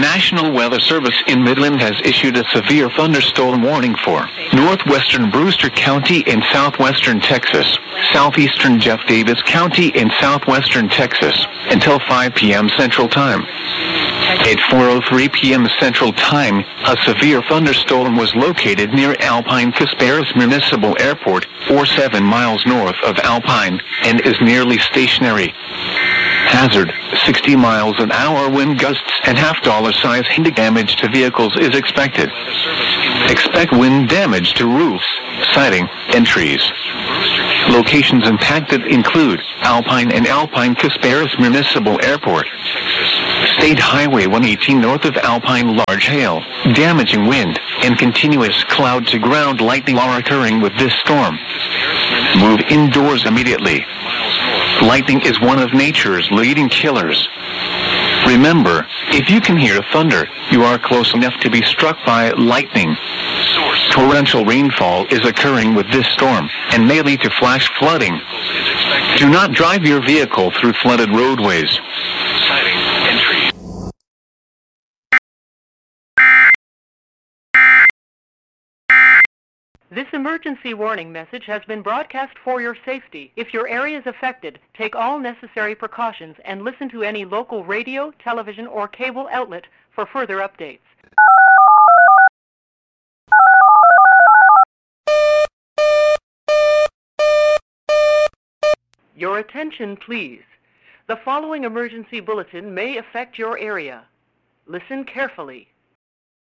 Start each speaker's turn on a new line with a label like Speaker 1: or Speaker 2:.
Speaker 1: National Weather Service in Midland has issued a severe thunderstorm warning for northwestern Brewster County in southwestern Texas, southeastern Jeff Davis County in southwestern Texas, until 5 p.m. Central Time. At 4:03 p.m. Central Time, a severe thunderstorm was located near Alpine-Casparis Municipal Airport, or 7 miles north of Alpine, and is nearly stationary. Hazard: 60 miles an hour wind gusts and half-dollar size hail damage to vehicles is expected. Expect wind damage to roofs, siding, and trees. Locations impacted include Alpine and Alpine-Casparis Municipal Airport. State Highway 118 north of Alpine. Large hail, damaging wind, and continuous cloud-to-ground lightning are occurring with this storm. Move indoors immediately. Lightning is one of nature's leading killers. Remember, if you can hear thunder, you are close enough to be struck by lightning. Torrential rainfall is occurring with this storm and may lead to flash flooding. Do not drive your vehicle through flooded roadways.
Speaker 2: This emergency warning message has been broadcast for your safety. If your area is affected, take all necessary precautions and listen to any local radio, television, or cable outlet for further updates. Your attention, please. The following emergency bulletin may affect your area. Listen carefully.